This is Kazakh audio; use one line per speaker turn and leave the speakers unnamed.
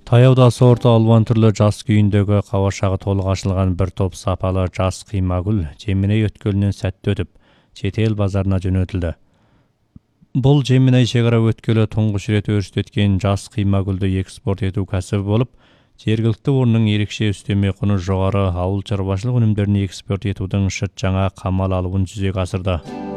Таяуда сорты алуан түрлі жас күйіндегі қауашағы толық ашылған бір топ сапалы жас қимагүл Жеминай өткелінен сәтті өтіп, шетел базарына жөнелтілді. Бұл Жеминай шекара өткелі тұңғыш рет өрістеткен жас қимагүлді экспорт ету кәсібі болып, жергілікті орынның ерекше үстеме құны жоғары ауыл шаруашылық өнімдерін экспорт етудің шыт жаңа қамал алуын жүзеге асырды.